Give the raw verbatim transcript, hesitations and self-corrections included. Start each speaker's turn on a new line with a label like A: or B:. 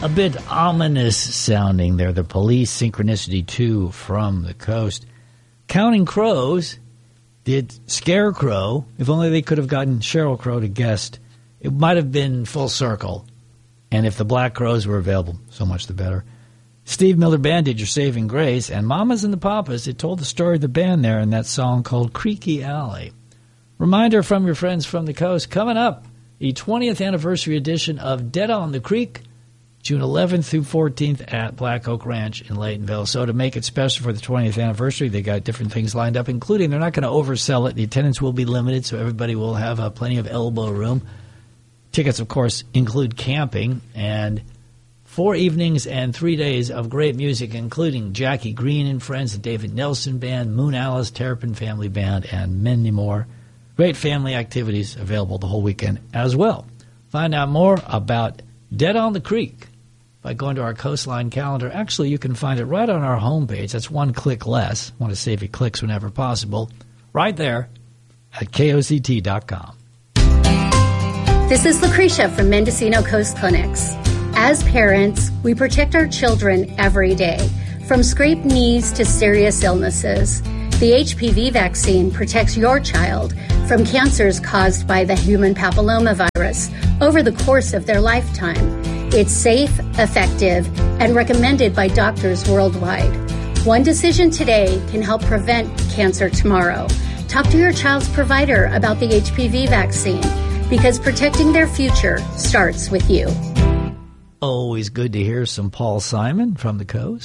A: A bit ominous sounding there. The Police, Synchronicity two from the Coast. Counting Crows did Scarecrow. If only they could have gotten Sheryl Crow to guest, it might have been full circle. And if the Black Crows were available, so much the better. Steve Miller Band did Your Saving Grace, and Mamas and the Papas, it told the story of the band there in that song called Creaky Alley. Reminder from your friends from the Coast, coming up, the twentieth anniversary edition of Dead on the Creek, June eleventh through fourteenth at Black Oak Ranch in Laytonville. So to make it special for the twentieth anniversary, they got different things lined up, including they're not going to oversell it. The attendance will be limited, so everybody will have uh, plenty of elbow room. Tickets, of course, include camping and four evenings and three days of great music, including Jackie Green and Friends, the David Nelson Band, Moon Alice, Terrapin Family Band, and many more. Great family activities available the whole weekend as well. Find out more about Dead on the Creek by going to our Coastline calendar. Actually, you can find it right on our homepage. That's one click less. Want to save you clicks whenever possible. Right there at K O C T dot com.
B: This is Lucretia from Mendocino Coast Clinics. As parents, we protect our children every day, from scraped knees to serious illnesses. The H P V vaccine protects your child from cancers caused by the human papillomavirus over the course of their lifetime. It's safe, effective, and recommended by doctors worldwide. One decision today can help prevent cancer tomorrow. Talk to your child's provider about the H P V vaccine, because protecting their future starts with you.
A: Always good to hear some Paul Simon from the Coast.